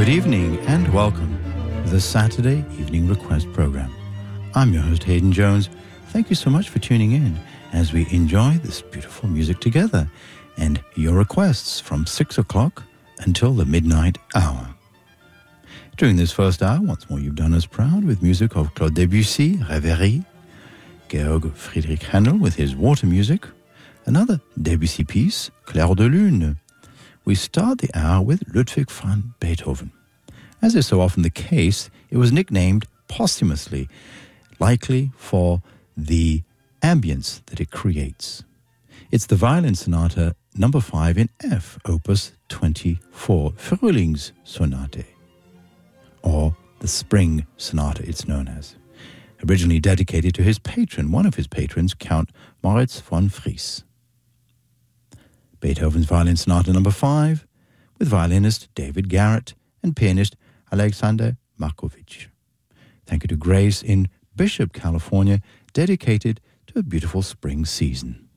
Good evening and welcome to the Saturday Evening Request Program. I'm your host, Hayden Jones. Thank you so much for tuning in as we enjoy this beautiful music together and your requests from 6 o'clock until the midnight hour. During this first hour, once more you've done us proud with music of Claude Debussy, Rêverie, Georg Friedrich Händel with his water music, another Debussy piece, Clair de Lune. We start the hour with Ludwig van Beethoven. As is so often the case, it was nicknamed posthumously, likely for the ambience that it creates. It's the Violin Sonata number 5 in F, opus 24, Frühlingssonate, or the Spring Sonata it's known as, originally dedicated to his patron, one of his patrons, Count Moritz von Fries. Beethoven's Violin Sonata number 5, with violinist David Garrett and pianist Alexander Markovich. Thank you to Grace in Bishop, California, dedicated to a beautiful spring season.